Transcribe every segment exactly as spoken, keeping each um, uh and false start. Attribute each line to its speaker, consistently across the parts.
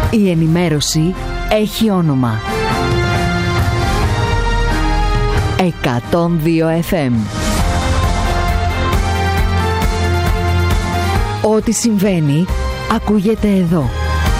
Speaker 1: Η ενημέρωση έχει όνομα. εκατόν δύο εφ εμ. Ό,τι συμβαίνει, ακούγεται εδώ.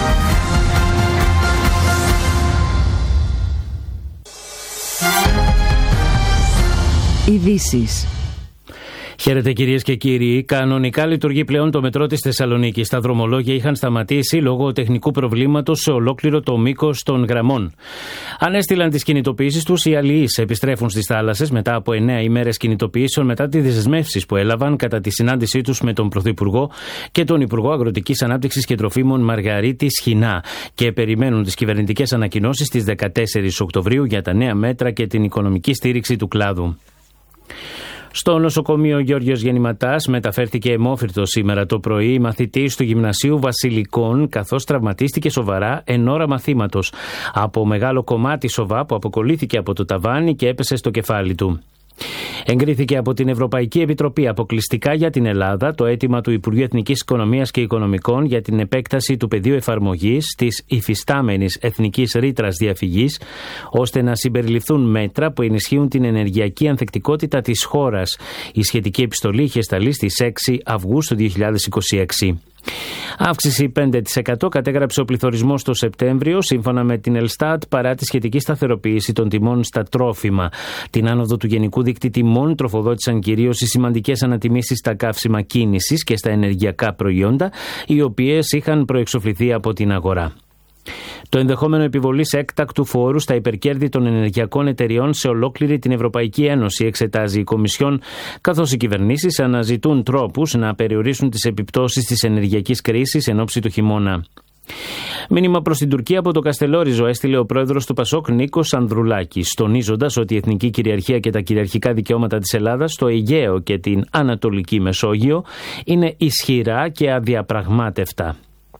Speaker 1: Ειδήσεις.
Speaker 2: Χαίρετε κυρίες και κύριοι. Κανονικά λειτουργεί πλέον το μετρό της Θεσσαλονίκης. Τα δρομολόγια είχαν σταματήσει λόγω τεχνικού προβλήματος σε ολόκληρο το μήκος των γραμμών. Ανέστηλαν τις κινητοποιήσεις τους οι αλληλείς. Επιστρέφουν στις θάλασσες μετά από εννέα ημέρες κινητοποιήσεων μετά τις δεσμεύσεις που έλαβαν κατά τη συνάντησή τους με τον Πρωθυπουργό και τον Υπουργό Αγροτικής Ανάπτυξης και Τροφίμων Μαργαρίτη Σχοινά και περιμένουν τις κυβερνητικές ανακοινώσεις στις δεκατέσσερις Οκτωβρίου για τα νέα μέτρα και την οικονομική στήριξη του κλάδου. Στο νοσοκομείο Γεώργιος Γεννηματάς μεταφέρθηκε αιμόφυρτος σήμερα το πρωί μαθητής του Γυμνασίου Βασιλικών, καθώς τραυματίστηκε σοβαρά εν ώρα μαθήματος από μεγάλο κομμάτι σοβά που αποκολλήθηκε από το ταβάνι και έπεσε στο κεφάλι του. Εγκρίθηκε από την Ευρωπαϊκή Επιτροπή αποκλειστικά για την Ελλάδα το αίτημα του Υπουργείου Εθνικής Οικονομίας και Οικονομικών για την επέκταση του πεδίου εφαρμογής της υφιστάμενης εθνικής ρήτρας διαφυγής, ώστε να συμπεριληφθούν μέτρα που ενισχύουν την ενεργειακή ανθεκτικότητα της χώρας. Η σχετική επιστολή είχε σταλεί στις έξι Αυγούστου δύο χιλιάδες είκοσι έξι. Αύξηση πέντε τοις εκατό κατέγραψε ο πληθωρισμός το Σεπτέμβριο, σύμφωνα με την Ελστάτ, παρά τη σχετική σταθεροποίηση των τιμών στα τρόφιμα. Την άνοδο του γενικού δείκτη τιμών τροφοδότησαν κυρίως οι σημαντικές ανατιμήσεις στα καύσιμα κίνησης και στα ενεργειακά προϊόντα, οι οποίες είχαν προεξοφληθεί από την αγορά. Το ενδεχόμενο επιβολής έκτακτου φόρου στα υπερκέρδη των ενεργειακών εταιριών σε ολόκληρη την Ευρωπαϊκή Ένωση εξετάζει η Κομισιόν, καθώς οι κυβερνήσεις αναζητούν τρόπους να περιορίσουν τις επιπτώσεις της ενεργειακής κρίσης εν ώψη του χειμώνα. Μήνυμα προς την Τουρκία από το Καστελόριζο έστειλε ο πρόεδρος του Πασόκ Νίκος Ανδρουλάκης, τονίζοντας ότι η εθνική κυριαρχία και τα κυριαρχικά δικαιώματα της Ελλάδας στο Αιγαίο και την Ανατολική Μεσόγειο είναι ισχυρά και αδιαπραγμάτευτα.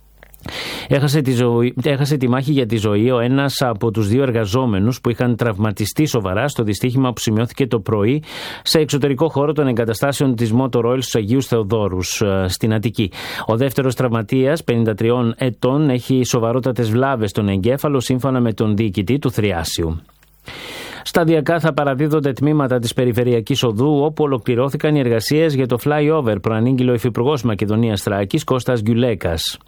Speaker 2: Έχασε τη, ζωή, έχασε τη μάχη για τη ζωή ο ένας από τους δύο εργαζόμενους που είχαν τραυματιστεί σοβαρά στο δυστύχημα που σημειώθηκε το πρωί σε εξωτερικό χώρο των εγκαταστάσεων της Motor Oil στους Αγίους Θεοδόρους στην Αττική. Ο δεύτερος τραυματίας, πενήντα τριών ετών, έχει σοβαρότατες βλάβες στον εγκέφαλο, σύμφωνα με τον διοικητή του Θριάσιου. Σταδιακά θα παραδίδονται τμήματα της Περιφερειακής Οδού, όπου ολοκληρώθηκαν οι εργασίες για το flyover, προανήγγειλε ο Υφυπουργός Μακεδονίας Θράκης Κώστας Γκιουλέκας.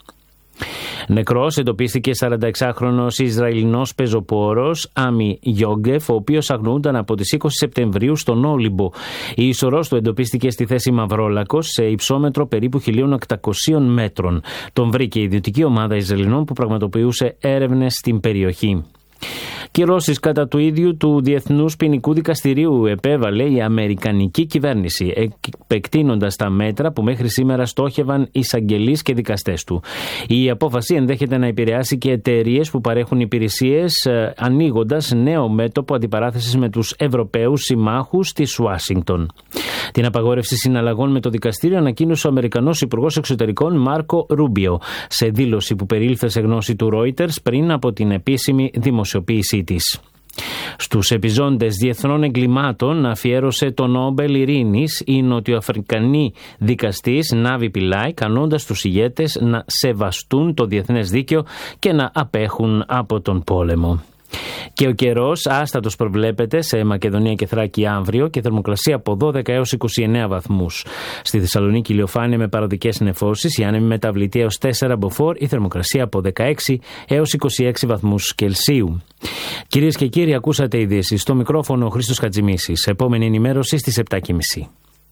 Speaker 2: Νεκρός εντοπίστηκε σαρανταεξάχρονος Ισραηλινός πεζοπόρος Άμι Γιόγκεφ, ο οποίος αγνοούνταν από τις είκοσι Σεπτεμβρίου στον Όλυμπο. Η ισορρός του εντοπίστηκε στη θέση Μαυρόλακος, σε υψόμετρο περίπου χίλια οκτακόσια μέτρων. Τον βρήκε η ιδιωτική ομάδα Ισραηλινών που πραγματοποιούσε έρευνες στην περιοχή. Κυρώσεις κατά του ίδιου του Διεθνούς Ποινικού Δικαστηρίου επέβαλε η Αμερικανική κυβέρνηση, επεκτείνοντας τα μέτρα που μέχρι σήμερα στόχευαν εισαγγελείς και δικαστές του. Η απόφαση ενδέχεται να επηρεάσει και εταιρείες που παρέχουν υπηρεσίες, ανοίγοντας νέο μέτωπο αντιπαράθεσης με τους Ευρωπαίους συμμάχους της Ουάσιγκτον. Την απαγόρευση συναλλαγών με το δικαστήριο ανακοίνωσε ο Αμερικανός Υπουργός Εξωτερικών Μάρκο Ρούμπιο, σε δήλωση που περιήλθε σε γνώση του Reuters πριν από την επίσημη δημοσιοποίησή της. Στους επιζώντες διεθνών εγκλημάτων αφιέρωσε το Νόμπελ Ειρήνης η νοτιοαφρικανή δικαστής Νάβη Πιλάι, καλώντας τους ηγέτες να σεβαστούν το διεθνές δίκαιο και να απέχουν από τον πόλεμο. Και ο καιρός άστατος προβλέπεται σε Μακεδονία και Θράκη αύριο και θερμοκρασία από δώδεκα έως είκοσι εννέα βαθμούς. Στη Θεσσαλονίκη ηλιοφάνεια με παροδικές νεφώσεις, η άνεμη μεταβλητή έως τέσσερα μποφόρ, η θερμοκρασία από δεκαέξι έως είκοσι έξι βαθμούς Κελσίου. Κυρίες και κύριοι, ακούσατε ειδήσεις. Στο μικρόφωνο ο Χρήστος Χατζημίσης. Επόμενη ενημέρωση στις επτά και μισή.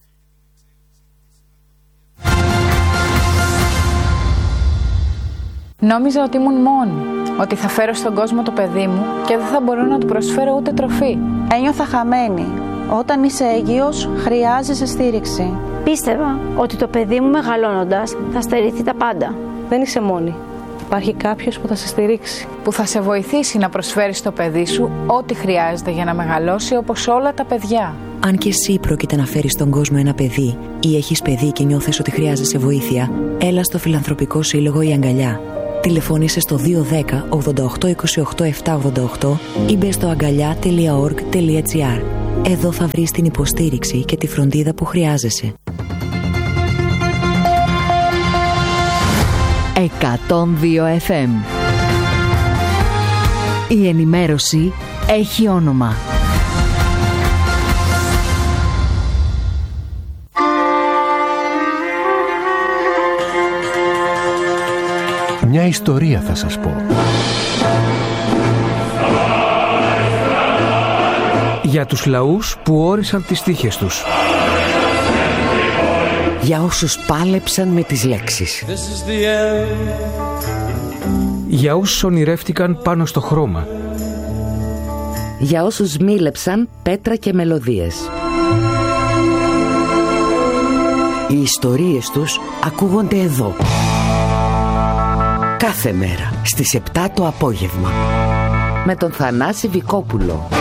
Speaker 3: Νόμιζα ότι ήμουν μόνη, ότι θα φέρω στον κόσμο το παιδί μου και δεν θα μπορώ να του προσφέρω ούτε τροφή.
Speaker 4: Ένιωθα χαμένη. Όταν είσαι έγκυος, χρειάζεσαι στήριξη.
Speaker 5: Πίστευα ότι το παιδί μου μεγαλώνοντας θα στερηθεί τα πάντα.
Speaker 6: Δεν είσαι μόνη. Υπάρχει κάποιος που θα σε στηρίξει.
Speaker 3: Που θα σε βοηθήσει να προσφέρεις στο παιδί σου ό,τι χρειάζεται για να μεγαλώσει όπως όλα τα παιδιά.
Speaker 7: Αν και εσύ πρόκειται να φέρεις στον κόσμο ένα παιδί ή έχεις παιδί και νιώθεις ότι χρειάζεσαι βοήθεια, έλα στο Φιλανθρωπικό Σύλλογο Η Αγκαλιά. Τηλεφώνησε στο δύο ένα μηδέν ογδόντα οκτώ είκοσι οκτώ επτακόσια ογδόντα οκτώ ή μπε στο αγκαλιά τελεία org τελεία gr. Εδώ θα βρεις την υποστήριξη και τη φροντίδα που χρειάζεσαι.
Speaker 1: εκατόν δύο εφ εμ Η ενημέρωση έχει όνομα.
Speaker 8: Μια ιστορία θα σας πω.
Speaker 9: Για τους λαούς που όρισαν τις τύχες τους.
Speaker 10: Για όσους πάλεψαν με τις λέξεις.
Speaker 9: Για όσους ονειρεύτηκαν πάνω στο χρώμα.
Speaker 10: Για όσους μίλεψαν πέτρα και μελωδίες. Οι ιστορίες τους ακούγονται εδώ. Κάθε μέρα στις επτά το απόγευμα. Με τον Θανάση Βικόπουλο.